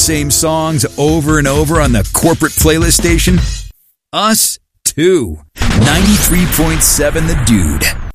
same songs over and over on the corporate playlist station? Us too. 93.7 The Dude.